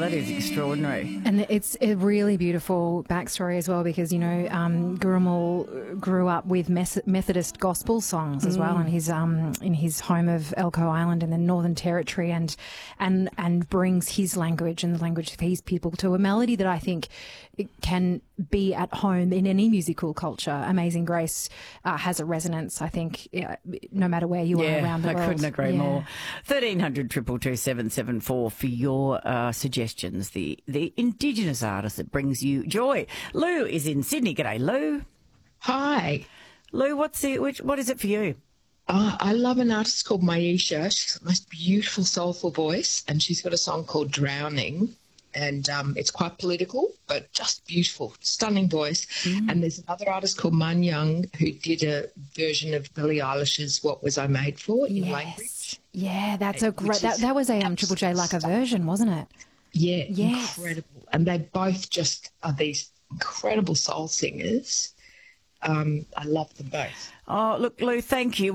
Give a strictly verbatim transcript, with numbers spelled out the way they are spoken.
that is extraordinary. And it's a really beautiful backstory as well because, you know, um, Gurumul grew up with Mes- Methodist gospel songs as mm. well in his um, in his home of Elcho Island in the Northern Territory and and and brings his language and the language of his people to a melody that I think can be at home in any musical culture. Amazing Grace uh, has a resonance, I think, yeah, no matter where you yeah, are around the I world. I couldn't agree yeah. more. thirteen hundred, two two two, seven seven four for your uh, suggestions. The the Indigenous artist that brings you joy. Lou is in Sydney. G'day, Lou. Hi. Lou, what's the, which, what is it for you? Uh, I love an artist called Maisha. She's got the most beautiful, soulful voice, and she's got a song called Drowning. And um, it's quite political, but just beautiful, stunning voice. Mm. And there's another artist called Man Young who did a version of Billie Eilish's "What Was I Made For" in yes. language. Yeah, that's a great. That, that was a um, Triple J like a version, wasn't it? Yeah, yes. incredible. And they both just are these incredible soul singers. Um, I love them both. Oh, look, Lou, thank you.